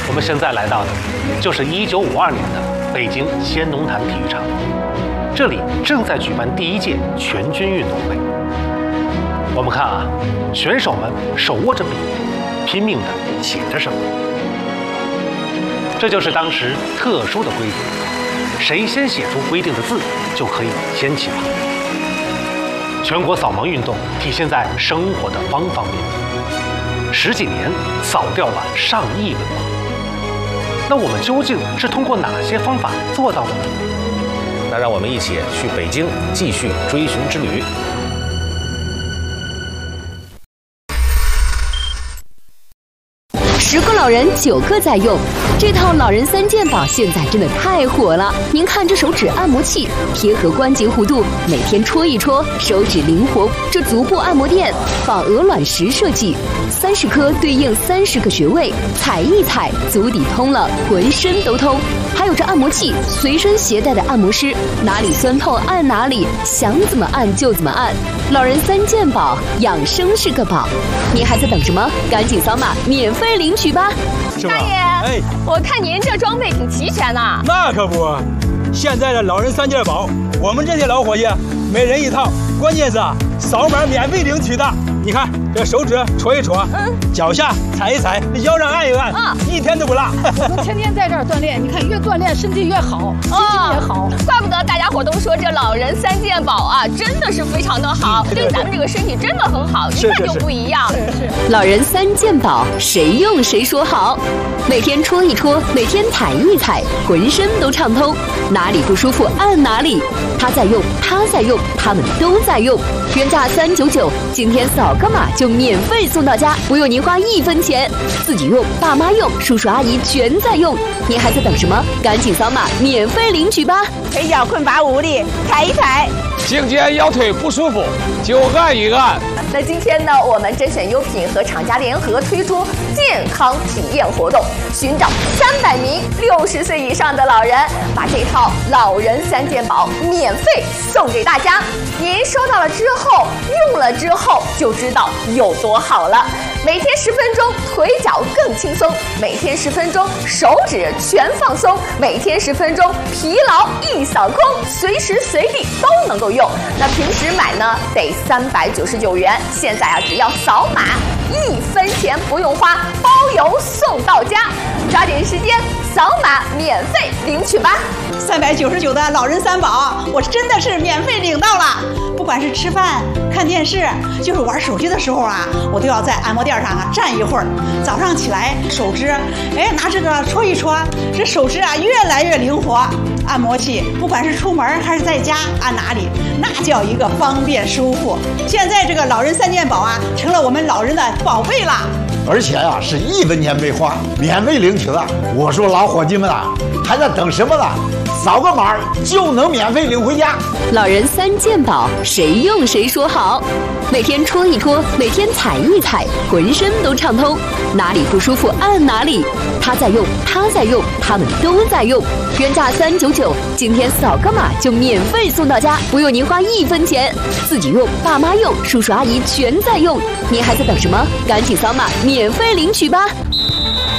我们现在来到的就是1952年的北京先农坛体育场，这里正在举办第1届全军运动会。我们看啊，选手们手握着笔，拼命地写着什么。这就是当时特殊的规定，谁先写出规定的字，就可以先起跑。全国扫盲运动体现在生活的方方面面，10几年扫掉了上亿文盲。那我们究竟是通过哪些方法做到的呢？那让我们一起去北京继续追寻之旅。 10个老人9个在用，这套老人3件宝现在真的太火了。您看这手指按摩器，贴合关节弧度，每天戳一戳，手指灵活。这足部按摩垫仿鹅卵石设计，30颗对应30个穴位，踩一踩，足底通了，浑身都通。还有这按摩器，随身携带的按摩师，哪里酸痛按哪里，想怎么按就怎么按。老人3件宝，养生是个宝。您还在等什么？赶紧扫码免费领取吧！ 大爷，哎，我看您这装备挺齐全的。 那可不，现在的老人3件宝，我们这些老伙计每人1套，关键是扫码免费领取的。你看这手指戳一戳，脚下踩一踩，腰上按一按，一天都不落。 天天在这儿锻炼，你看越锻炼身体越好，心情也好。 怪不得大家伙都说这老人3件宝啊，真的是非常的好，对咱们这个身体真的很好，一看就不一样。 是。 老人3件宝，谁用谁说好。每天戳一戳，每天踩一踩，浑身都畅通，哪里不舒服按哪里。他在用，他在用，他们都在用。原价399，今天扫个码就免费送到家，不用您花1分钱。自己用，爸妈用，叔叔阿姨全在用。您还在等什么？赶紧扫码免费领取吧！ 腿脚困乏无力，踩一踩； 颈肩腰腿不舒服，就按一按。 那今天呢，我们甄选优品和厂家联合推出健康体验活动，寻找300名60岁以上的老人，把这套老人3件宝免费送给大家。您收到了之后，用了之后就知道有多好了。每天10分钟，腿脚更轻松；每天10分钟，手指全放松；每天10分钟，疲劳一扫空，随时随地都能够用。那平时买呢，得399元，现在啊，只要扫码1分钱不用花，包邮送到家。抓紧时间扫码免费领取吧 ！399的老人3宝，我真的是免费领到了。不管是吃饭、看电视，就是玩手机的时候啊，我都要在按摩垫上站一会儿。早上起来，手指拿这个戳一戳，这手指啊越来越灵活。按摩器不管是出门还是在家按哪里，那叫一个方便舒服。现在这个老人3件宝啊，成了我们老人的宝贝了。 而且啊，是1分钱没花，免费领取的。我说老伙计们啊，还在等什么呢？扫个码就能免费领回家。 老人3件宝，谁用谁说好。每天戳一戳，每天踩一踩，浑身都畅通，哪里不舒服按哪里。他在用，他在用，他们都在用。原价399，今天扫个码就免费送到家，不用您花1分钱。自己用，爸妈用，叔叔阿姨全在用。您还在等什么？赶紧扫码免费领取吧！